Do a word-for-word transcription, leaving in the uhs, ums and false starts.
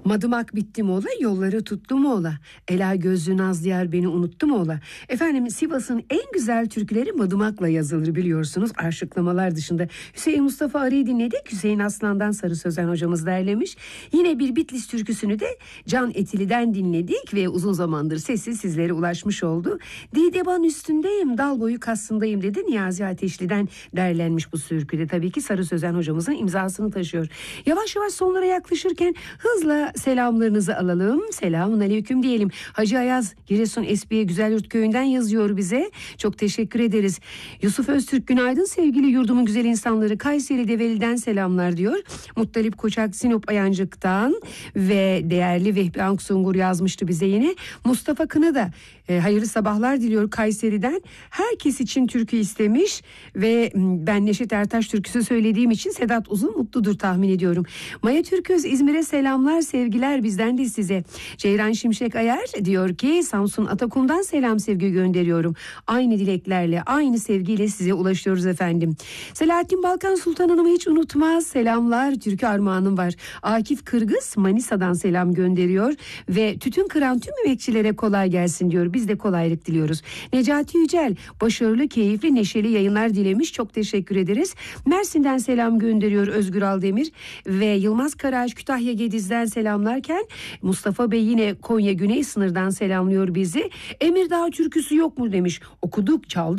Madımak bitti mi ola, yolları tuttu mu ola? Ela gözlü naz diyar beni unuttu mu ola? Efendim, Sivas'ın en güzel türküleri Madımak'la yazılır biliyorsunuz. Aşıklamalar dışında Hüseyin Mustafa Arı'yı dinledik. Hüseyin Aslan'dan Sarı Sözen hocamız derlemiş. Yine bir Bitlis türküsünü de Can Etili'den dinledik ve uzun zamandır sesi sizlere ulaşmış oldu. Dideban üstündeyim, dal boyu kastındayım dedi. Niyazi Ateşli'den derlenmiş bu türküde. Tabii ki Sarı Sözen hocamızın imzasını taşıyor. Yavaş yavaş sonlara yaklaşırken hızla selamlarınızı alalım. Selamun aleyküm diyelim. Hacı Ayaz Giresun Espiye Güzelyurt Köyü'nden yazıyor bize. Çok teşekkür ederiz. Yusuf Öztürk günaydın sevgili yurdumun güzel insanları. Kayseri Develi'den selamlar diyor. Muttalip Koçak Sinop Ayancık'tan ve değerli Vehbi Anksungur yazmıştı bize yine. Mustafa Kına da e, hayırlı sabahlar diliyor Kayseri'den. Herkes için türkü istemiş ve ben Neşet Ertaş türküsü söylediğim için Sedat Uzun mutludur tahmin ediyorum. Maya Türköz İzmir'e selamlar sevgiler bizden de size. Ceyran Şimşek Ayar diyor ki Samsun Atakum'dan selam sevgi gönderiyorum. Aynı dileklerle aynı sevgiyle size ulaşıyoruz efendim. Selahattin Balkan Sultan Hanım'ı hiç unutmaz. Selamlar türkü armağanım var. Akif Kırgız Manisa'dan selam gönderiyor ve tütün kıran tüm emekçilere kolay gelsin diyor. Biz de kolaylık diliyoruz. Necati Yücel başarılı, keyifli, neşeli yayınlar dilemiş. Çok teşekkür ederiz. Mersin'den selam gönderiyor Özgür Aldemir ve Yılmaz Karaağaç Kütahya Gediz'den selamlarken Mustafa Bey yine Konya Güney sınırdan selamlıyor bizi. Emirdağ türküsü yok mu demiş. Okuduk, çaldık.